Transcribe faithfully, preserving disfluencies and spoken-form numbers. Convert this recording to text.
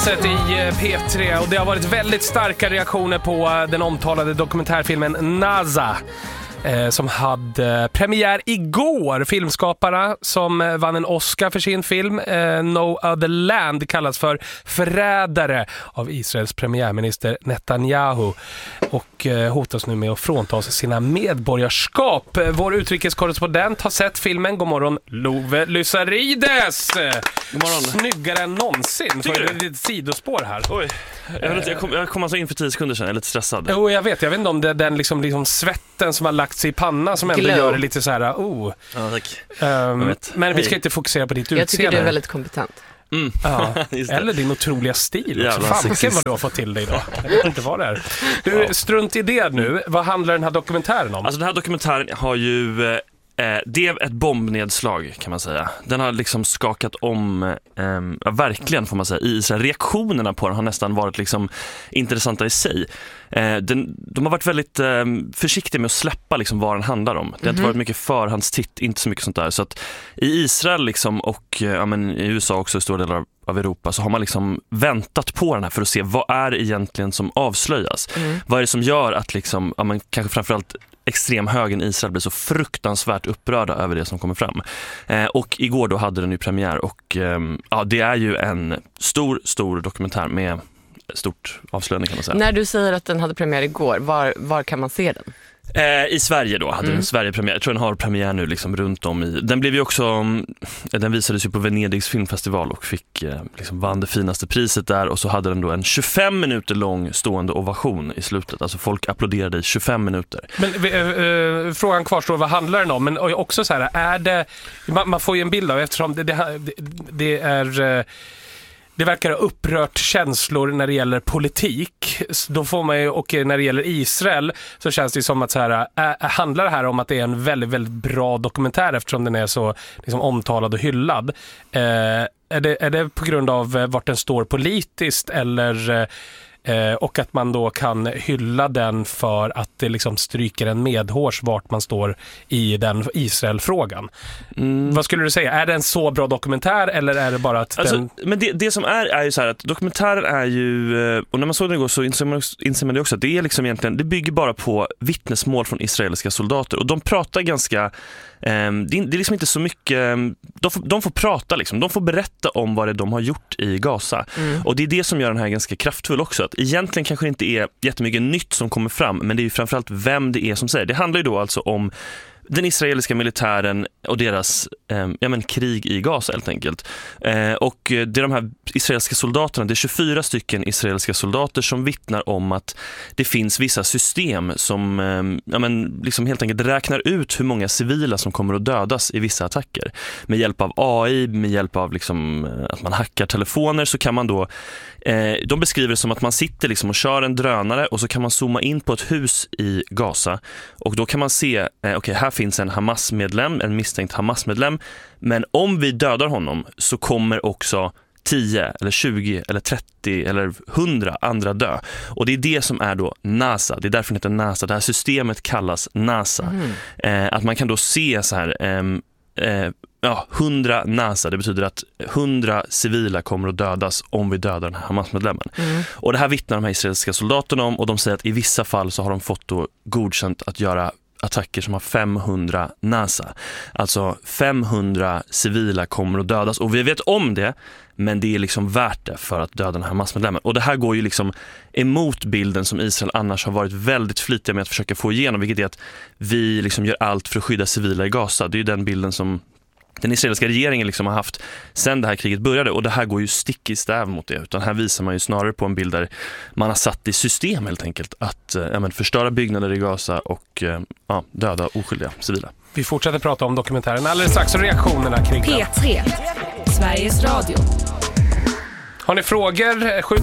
I P tre, och det har varit väldigt starka reaktioner på den omtalade dokumentärfilmen NASA eh, som hade premiär igår. Filmskaparna som vann en Oscar för sin film eh, No Other Land kallas för förrädare av Israels premiärminister Netanyahu och eh, hotas nu med att fråntas sina medborgarskap. Vår utrikeskorrespondent har sett filmen. God morgon, Love Lysarides. God morgon. Snyggare än någonsin. För det är ett sidospår här. Oj, jag, vet inte, jag, kom, jag kom alltså in för tio sekunder sedan, jag är lite stressad. Jo, jag vet. Jag vet inte om det är den liksom, liksom svetten som har lagt sig i pannan som ändå Glow. gör det lite så här, oh. Ja, tack. Um, men vi ska Hej. inte fokusera på ditt Jag utseende. tycker du är väldigt kompetent. Mm. Ja. Just det. Eller din otroliga stil. Jävla Fanken sexist. vad du har fått till dig idag. Jag vet inte vad det är. Du, Ja. strunt i det nu. Vad handlar den här dokumentären om? Alltså den här dokumentären har ju eh, det är ett bombnedslag kan man säga. Den har liksom skakat om eh, ja, verkligen får man säga i Israel. Reaktionerna på den har nästan varit liksom intressanta i sig. Eh, den, de har varit väldigt eh, försiktiga med att släppa liksom vad den handlar om. Det har inte varit mycket förhandstitt, inte så mycket sånt där. Så att i Israel liksom och eh, ja, men i U S A också i stora delar av av Europa så har man liksom väntat på den här för att se vad är det egentligen som avslöjas. Mm. Vad är det som gör att liksom, ja, man kanske framförallt extremhögern i Israel blir så fruktansvärt upprörda över det som kommer fram. Eh, och igår då hade den ju premiär och eh, ja, det är ju en stor, stor dokumentär med stort avslöjande kan man säga. När du säger att den hade premiär igår, var, var kan man se den? Eh, I Sverige då hade Mm. den Sverige-premiär. Jag tror den har premiär nu liksom runt om i... Den blev ju också... Den visades ju på Venedigs filmfestival och fick eh, liksom vann det finaste priset där. Och så hade den då en tjugofem minuter lång stående ovation i slutet. Alltså folk applåderade i tjugofem minuter. Men äh, äh, frågan kvarstår, vad handlar den om? Men också så här, är det... Man, man får ju en bild av, eftersom det, det, det är... Äh, Det verkar ha upprört känslor när det gäller politik. Då får man ju, och när det gäller Israel så känns det som att så här, äh, handlar det här om att det är en väldigt, väldigt bra dokumentär eftersom den är så liksom, omtalad och hyllad. Äh, är, det, är det på grund av äh, vart den står politiskt eller... Äh, Eh, och att man då kan hylla den för att det liksom stryker en medhårs vart man står i den Israel-frågan. Mm. Vad skulle du säga? Är det en så bra dokumentär eller är det bara att alltså, den... Men det, det som är är ju så här att dokumentären är ju, och när man såg den igår så inser man, inser man det också att det är liksom egentligen, det bygger bara på vittnesmål från israeliska soldater och de pratar ganska Um, det, är, det är liksom inte så mycket um, de, får, de får prata liksom, de får berätta om vad det de har gjort i Gaza mm. och det är det som gör den här ganska kraftfull också, att egentligen kanske det inte är jättemycket nytt som kommer fram, men det är ju framförallt vem det är som säger. Det handlar ju då alltså om den israeliska militären och deras eh, ja, men, krig i Gaza helt enkelt. Eh, och det är de här israeliska soldaterna, det är tjugofyra stycken israeliska soldater som vittnar om att det finns vissa system som eh, ja, men, liksom helt enkelt räknar ut hur många civila som kommer att dödas i vissa attacker. Med hjälp av A I, med hjälp av liksom, att man hackar telefoner så kan man då eh, de beskriver det som att man sitter liksom och kör en drönare och så kan man zooma in på ett hus i Gaza och då kan man se, eh, okej okay, här finns en Hamas-medlem, en misstänkt Hamas-medlem, men om vi dödar honom så kommer också tio eller tjugo eller trettio eller hundra andra dö. Och det är det som är då NASA. Det är därför det heter NASA. Det här systemet kallas NASA. Mm. Eh, att man kan då se så här eh, eh, ja, hundra NASA. Det betyder att hundra civila kommer att dödas om vi dödar den här Hamas-medlemmen. Mm. Och det här vittnar de här israeliska soldaterna om och de säger att i vissa fall så har de fått då godkänt att göra attacker som har femhundra NASA. Alltså femhundra civila kommer att dödas och vi vet om det, men det är liksom värt det för att döda den här massmedlemmen. Och det här går ju liksom emot bilden som Israel annars har varit väldigt flitiga med att försöka få igenom, vilket är att vi liksom gör allt för att skydda civila i Gaza. Det är ju den bilden som den israeliska regeringen liksom har haft sedan det här kriget började, och det här går ju stick i stäv mot det, utan här visar man ju snarare på en bild där man har satt i system helt enkelt att ja, men, förstöra byggnader i Gaza och ja, döda oskyldiga civila. Vi fortsätter prata om dokumentären alldeles strax och reaktionerna kring P tre, Sveriges Radio. Har ni frågor?